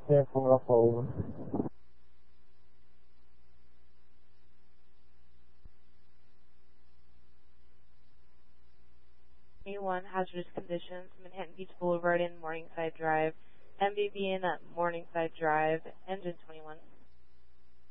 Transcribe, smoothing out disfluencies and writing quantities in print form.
Airport Alpha over. A1 hazardous conditions, Manhattan Beach Boulevard and Morningside Drive, MBB in Morningside Drive, engine 21.